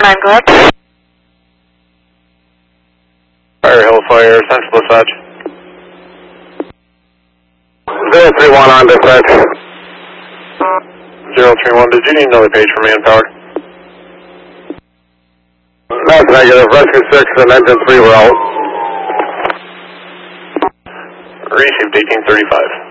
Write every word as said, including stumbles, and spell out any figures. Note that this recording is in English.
nine, go ahead. Fire Hill Fire, Central Dispatch. zero three one on dispatch. zero three one, did you need another page for manpower? That's negative. Rescue six and engine three were out. Received eighteen thirty-five.